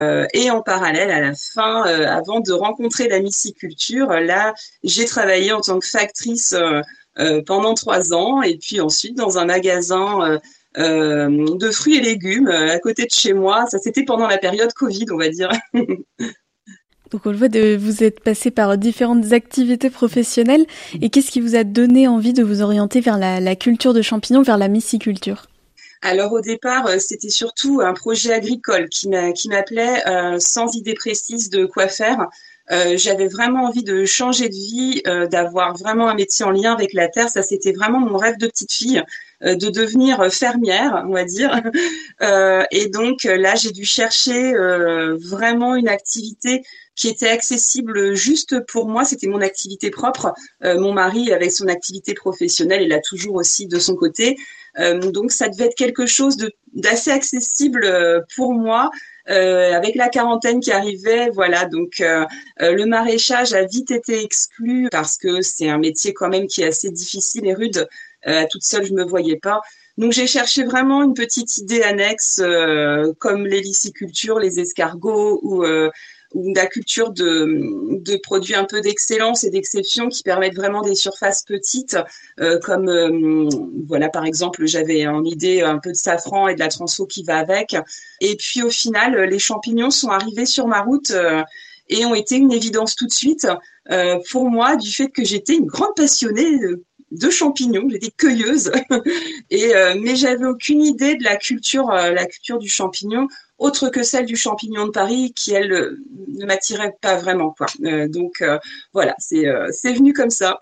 Et en parallèle, à la fin, avant de rencontrer la myciculture, là, j'ai travaillé en tant que factrice pendant 3 ans, et puis ensuite dans un magasin de fruits et légumes à côté de chez moi. Ça, c'était pendant la période Covid, on va dire. Donc on le voit, vous êtes passé par différentes activités professionnelles. Et qu'est-ce qui vous a donné envie de vous orienter vers la culture de champignons, vers la myciculture? Alors au départ, c'était surtout un projet agricole qui m'appelait sans idée précise de quoi faire. J'avais vraiment envie de changer de vie, d'avoir vraiment un métier en lien avec la terre. Ça, c'était vraiment mon rêve de petite fille, de devenir fermière, on va dire. Et donc là, j'ai dû chercher vraiment une activité qui était accessible juste pour moi. C'était mon activité propre. Mon mari, avec son activité professionnelle, il a toujours aussi de son côté. Donc ça devait être quelque chose d'assez accessible pour moi. Avec la quarantaine qui arrivait, voilà, donc le maraîchage a vite été exclu parce que c'est un métier quand même qui est assez difficile et rude. À toute seule, je me voyais pas. Donc j'ai cherché vraiment une petite idée annexe comme l'héliciculture, les escargots ou la culture de produits un peu d'excellence et d'exception qui permettent vraiment des surfaces petites, comme voilà, par exemple, j'avais en idée un peu de safran et de la transfo qui va avec. Et puis au final, les champignons sont arrivés sur ma route et ont été une évidence tout de suite pour moi, du fait que j'étais une grande passionnée de champignons, j'étais cueilleuse et mais j'avais aucune idée de la culture du champignon autre que celle du champignon de Paris qui elle ne m'attirait pas vraiment quoi. Donc voilà, c'est venu comme ça.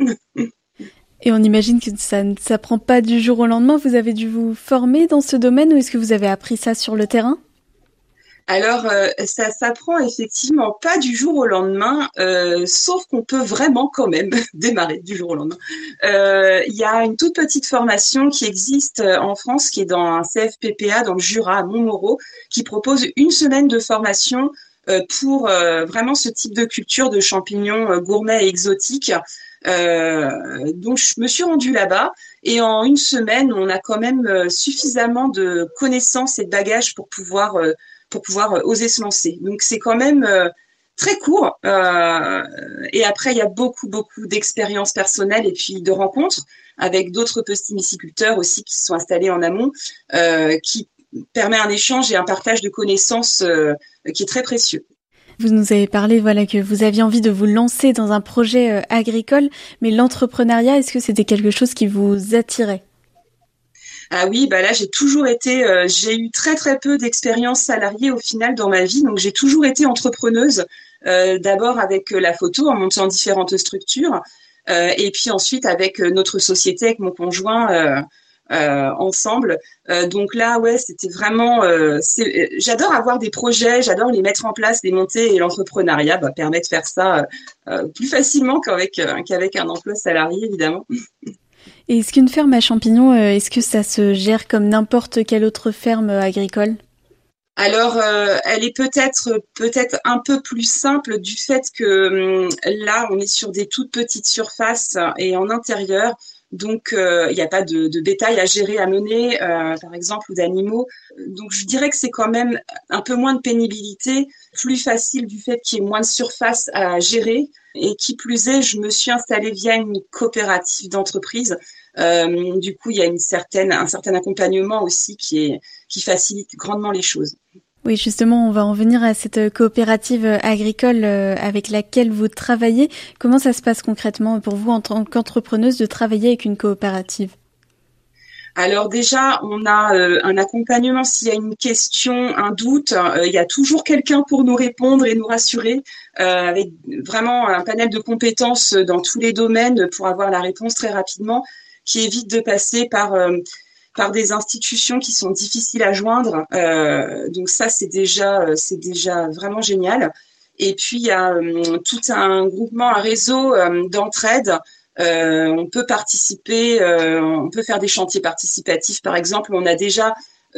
Et on imagine que ça ne s'apprend pas du jour au lendemain. Vous avez dû vous former dans ce domaine ou est-ce que vous avez appris ça sur le terrain? Alors, ça s'apprend effectivement pas du jour au lendemain, sauf qu'on peut vraiment quand même démarrer du jour au lendemain. Il y a une toute petite formation qui existe en France, qui est dans un CFPPA dans le Jura, à Montmoreau, qui propose une semaine de formation pour vraiment ce type de culture de champignons gourmets et exotiques. Donc, je me suis rendue là-bas et en une semaine, on a quand même suffisamment de connaissances et de bagages pour pouvoir oser se lancer. Donc c'est quand même très court. Et après, il y a beaucoup, beaucoup d'expériences personnelles et puis de rencontres avec d'autres pisciculteurs aussi qui se sont installés en amont, qui permet un échange et un partage de connaissances qui est très précieux. Vous nous avez parlé, voilà, que vous aviez envie de vous lancer dans un projet agricole, mais l'entrepreneuriat, est-ce que c'était quelque chose qui vous attirait? Ah oui, bah là j'ai eu très très peu d'expérience salariée au final dans ma vie, donc j'ai toujours été entrepreneuse. D'abord avec la photo en montant différentes structures, et puis ensuite avec notre société, avec mon conjoint ensemble. Donc là, ouais, c'était vraiment. J'adore avoir des projets, j'adore les mettre en place, les monter, et l'entrepreneuriat permet de faire ça plus facilement qu'avec un emploi salarié, évidemment. Et est-ce qu'une ferme à champignons, est-ce que ça se gère comme n'importe quelle autre ferme agricole? Alors, elle est peut-être un peu plus simple du fait que là, on est sur des toutes petites surfaces et en intérieur. Donc, il n'y a pas de bétail à gérer, à mener, par exemple, ou d'animaux. Donc, je dirais que c'est quand même un peu moins de pénibilité, plus facile du fait qu'il y ait moins de surface à gérer. Et qui plus est, je me suis installée via une coopérative d'entreprise. Du coup, il y a un certain accompagnement aussi qui facilite grandement les choses. Oui, justement, on va en venir à cette coopérative agricole avec laquelle vous travaillez. Comment ça se passe concrètement pour vous en tant qu'entrepreneuse de travailler avec une coopérative? Alors déjà, on a un accompagnement s'il y a une question, un doute, il y a toujours quelqu'un pour nous répondre et nous rassurer, avec vraiment un panel de compétences dans tous les domaines pour avoir la réponse très rapidement, qui évite de passer par des institutions qui sont difficiles à joindre. Donc ça, c'est déjà vraiment génial. Et puis, il y a tout un groupement, un réseau d'entraide. On peut participer, on peut faire des chantiers participatifs, par exemple. On a déjà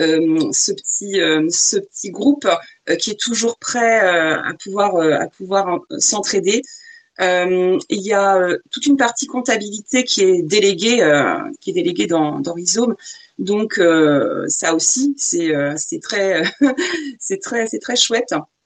ce petit groupe qui est toujours prêt à pouvoir s'entraider. Il y a toute une partie comptabilité qui est déléguée dans Rhizome. Donc ça aussi, c'est très, c'est très chouette.